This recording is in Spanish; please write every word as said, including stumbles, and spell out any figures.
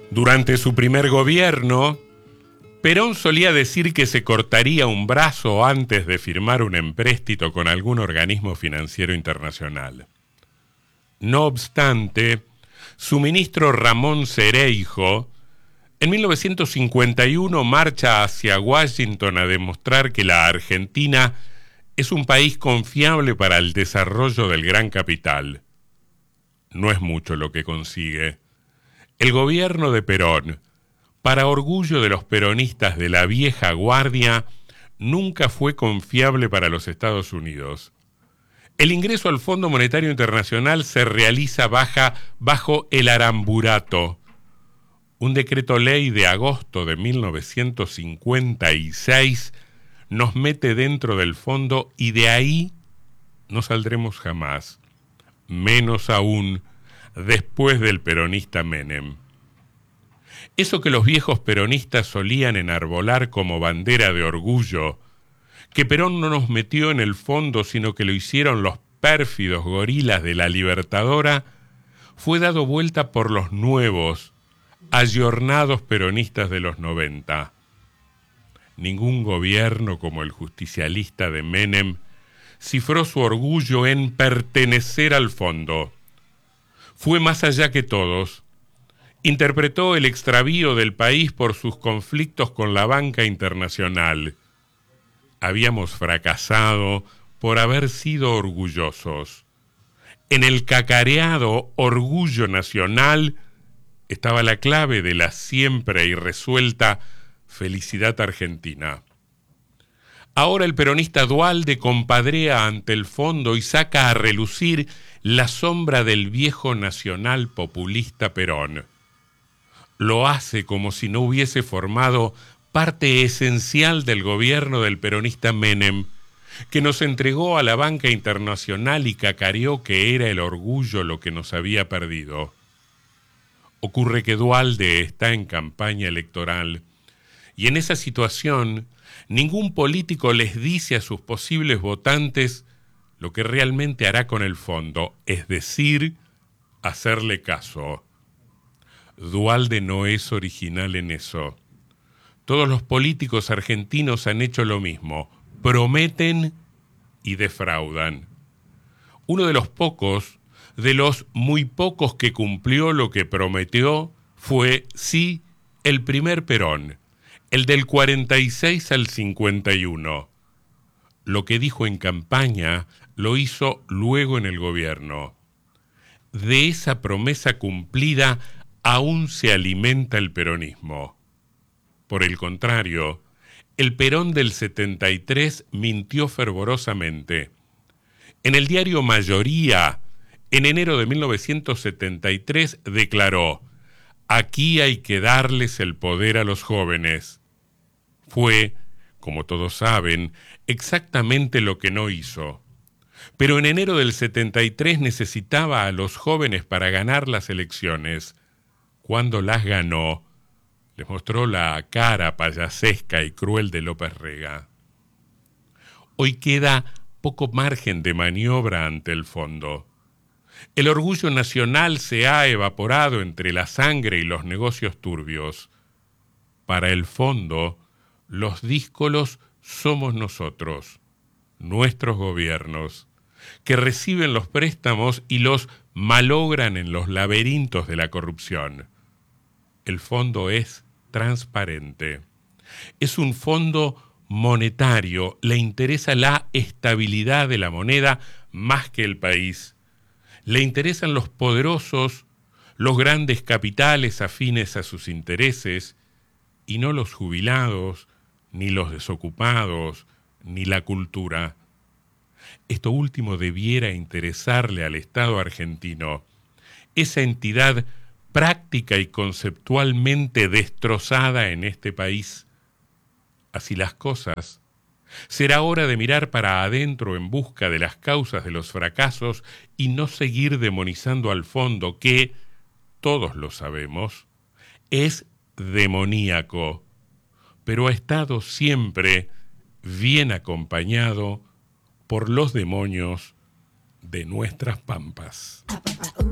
Durante su primer gobierno, Perón solía decir que se cortaría un brazo antes de firmar un empréstito con algún organismo financiero internacional. No obstante, su ministro Ramón Cereijo, en mil novecientos cincuenta y uno marcha hacia Washington a demostrar que la Argentina es un país confiable para el desarrollo del gran capital. No es mucho lo que consigue. El gobierno de Perón, para orgullo de los peronistas de la vieja guardia, nunca fue confiable para los Estados Unidos. El ingreso al Fondo Monetario Internacional se realiza baja, bajo el Aramburato, un decreto ley de agosto de mil novecientos cincuenta y seis nos mete dentro del fondo y de ahí no saldremos jamás, menos aún después del peronista Menem. Eso que los viejos peronistas solían enarbolar como bandera de orgullo, que Perón no nos metió en el fondo sino que lo hicieron los pérfidos gorilas de la Libertadora, fue dado vuelta por los nuevos, ayornados peronistas de los noventa. Ningún gobierno como el justicialista de Menem cifró su orgullo en pertenecer al fondo. Fue más allá que todos. Interpretó el extravío del país por sus conflictos con la banca internacional. Habíamos fracasado por haber sido orgullosos. En el cacareado orgullo nacional estaba la clave de la siempre irresuelta felicidad argentina. Ahora el peronista Duhalde compadrea ante el fondo y saca a relucir la sombra del viejo nacional populista Perón. Lo hace como si no hubiese formado parte esencial del gobierno del peronista Menem, que nos entregó a la banca internacional y cacareó que era el orgullo lo que nos había perdido. Ocurre que Duhalde está en campaña electoral y en esa situación ningún político les dice a sus posibles votantes lo que realmente hará con el fondo, es decir, hacerle caso. Duhalde no es original en eso. Todos los políticos argentinos han hecho lo mismo, prometen y defraudan. Uno de los pocos, de los muy pocos que cumplió lo que prometió, fue, sí, el primer Perón, el del cuarenta y seis al cincuenta y uno. Lo que dijo en campaña lo hizo luego en el gobierno. De esa promesa cumplida aún se alimenta el peronismo. Por el contrario, el Perón del setenta y tres mintió fervorosamente. En el diario Mayoría, en enero de mil novecientos setenta y tres, declaró: «Aquí hay que darles el poder a los jóvenes». Fue, como todos saben, exactamente lo que no hizo. Pero en enero del setenta y tres necesitaba a los jóvenes para ganar las elecciones. Cuando las ganó, les mostró la cara payasesca y cruel de López Rega. Hoy queda poco margen de maniobra ante el fondo. El orgullo nacional se ha evaporado entre la sangre y los negocios turbios. Para el fondo, los díscolos somos nosotros, nuestros gobiernos, que reciben los préstamos y los malogran en los laberintos de la corrupción. El fondo es transparente. Es un fondo monetario, le interesa la estabilidad de la moneda más que el país. Le interesan los poderosos, los grandes capitales afines a sus intereses, y no los jubilados, ni los desocupados, ni la cultura. Esto último debiera interesarle al Estado argentino, esa entidad práctica y conceptualmente destrozada en este país. Así las cosas, será hora de mirar para adentro en busca de las causas de los fracasos y no seguir demonizando al fondo que, todos lo sabemos, es demoníaco, pero ha estado siempre bien acompañado por los demonios de nuestras pampas.